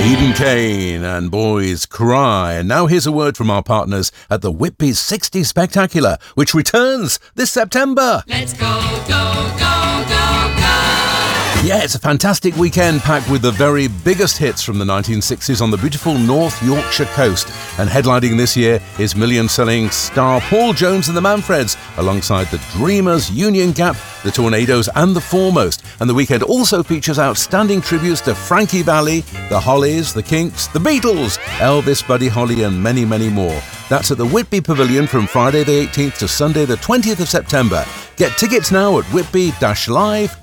Eden Kane and Boys Cry. And now here's a word from our partners at the Whitby's 60 Spectacular, which returns this September. Let's go, go, go, go, go! Yeah, it's a fantastic weekend packed with the very biggest hits from the 1960s on the beautiful North Yorkshire coast. And headlining this year is million-selling star Paul Jones and the Manfreds, alongside the Dreamers, Union Gap, the Tornadoes and the Foremost. And the weekend also features outstanding tributes to Frankie Valli, the Hollies, the Kinks, the Beatles, Elvis, Buddy Holly and many, many more. That's at the Whitby Pavilion from Friday the 18th to Sunday the 20th of September. Get tickets now at whitby-live.co.uk.